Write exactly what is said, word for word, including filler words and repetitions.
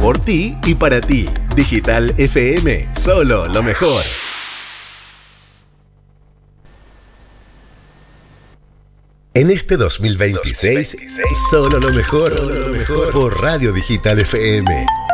por ti y para ti. Digital F M, solo lo mejor. En este dos mil veintiséis, solo lo mejor, solo lo mejor por Radio Digital F M.